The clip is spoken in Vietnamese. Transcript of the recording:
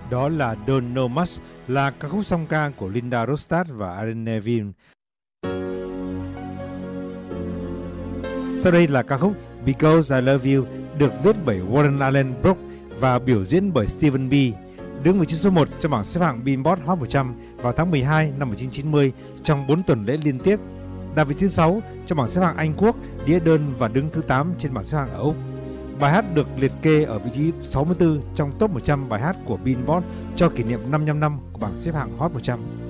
Đó là Don't Know Much, là ca khúc song ca của Linda Ronstadt và Aaron Neville. Sau đây là ca khúc Because I Love You, được viết bởi Warren Allen Brooks và biểu diễn bởi Stephen B. Đứng vị trí số 1 trong bảng xếp hạng Billboard Hot 100 vào tháng 12 năm 1990 trong 4 tuần lễ liên tiếp. Đạt vị thứ 6 trong bảng xếp hạng Anh Quốc, đĩa đơn và đứng thứ 8 trên bảng xếp hạng ở Úc. Bài hát được liệt kê ở vị trí 64 trong top 100 bài hát của Billboard cho kỷ niệm 55 năm của bảng xếp hạng Hot 100.